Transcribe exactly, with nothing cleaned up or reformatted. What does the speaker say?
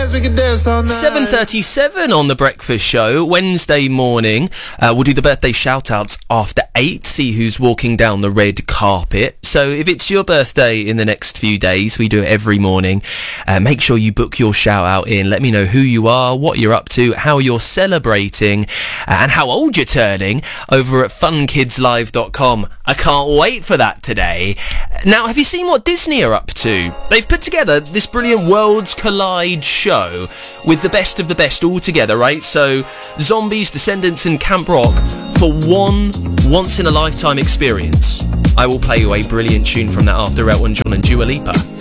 dance, we can dance all night. seven thirty-seven on The Breakfast Show, Wednesday morning. Uh, we'll do the birthday shout-outs after eight, see who's walking down the red carpet. So if it's your birthday in the next few days, we do it every morning. Uh, make sure you book your shout-out in. Let me know who you are, what you're up to, how you're celebrating, uh, and how old you're turning over at fun kids live dot com. I can't wait for that today. Now, have you seen what Disney are up to? They've put together this brilliant Worlds Collide show with the best of the best all together, right? So, Zombies, Descendants and Camp Rock for one once-in-a-lifetime experience. I will play you a brilliant tune from that after Elton John and Dua Lipa.